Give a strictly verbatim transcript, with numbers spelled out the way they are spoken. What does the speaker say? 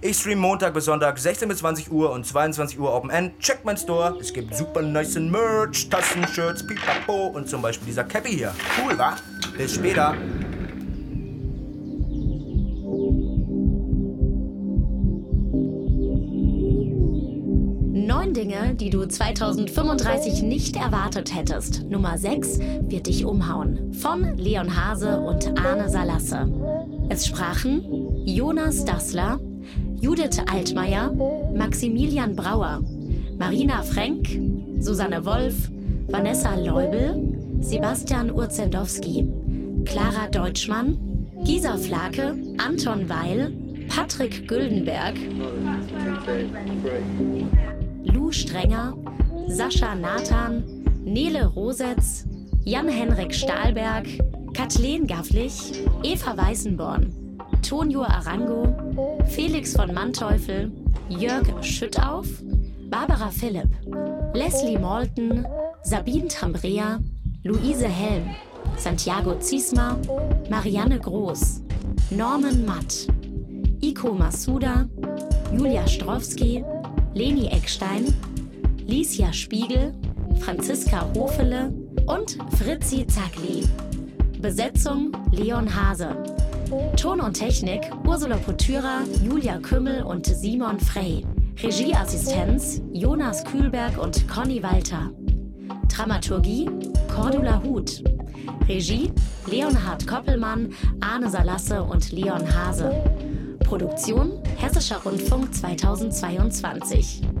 Ich stream Montag bis Sonntag sechzehn bis zwanzig Uhr und zweiundzwanzig Uhr Open End. Checkt mein Store. Es gibt super nice Merch, Tassen, Shirts, Pipapo und zum Beispiel dieser Cappy hier. Cool, wa? Bis später. Neun Dinge, die du zweitausendfünfunddreißig nicht erwartet hättest. Nummer sechs wird dich umhauen. Von Leon Hase und Arne Salasse. Es sprachen Jonas Dassler, Judith Altmaier, Maximilian Brauer, Marina Frenk, Susanne Wolf, Vanessa Leubel, Sebastian Urzendowski, Clara Deutschmann, Gisa Flake, Anton Weil, Patrick Güldenberg, Lou Strenger, Sascha Nathan, Nele Rosetz, Jan-Henrik Stahlberg, Kathleen Gafflich, Eva Weißenborn, Tonio Arango, Felix von Manteuffel, Jörg Schüttauf, Barbara Philipp, Leslie Malton, Sabine Tambrea, Luise Helm, Santiago Ziesmer, Marianne Groß, Norman Matt, Iko Masuda, Julia Strowski, Leni Eckstein, Licia Spiegel, Franziska Hofele und Fritzi Zagli. Besetzung Leon Hase. Ton und Technik Ursula Potyra, Julia Kümmel und Simon Frey. Regieassistenz Jonas Kühlberg und Conny Walter. Dramaturgie Cordula Huth. Regie Leonhard Koppelmann, Arne Salasse und Leon Hase. Produktion Hessischer Rundfunk zweitausendzweiundzwanzig.